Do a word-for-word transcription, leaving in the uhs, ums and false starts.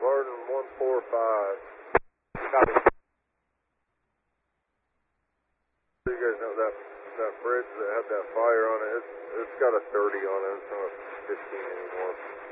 Varden one four five. Copy. You guys know that that bridge that had that fire on it, it's, it's got a thirty on it, it's not a fifteen anymore.